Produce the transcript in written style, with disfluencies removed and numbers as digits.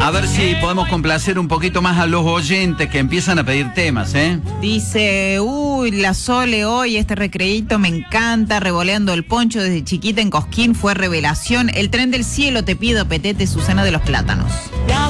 A ver si podemos complacer un poquito más a los oyentes que empiezan a pedir temas, ¿eh? Dice, la Sole hoy, este recreíto me encanta, revoleando el poncho desde chiquita en Cosquín, fue revelación. El tren del cielo, te pido, petete, Susana de los Plátanos.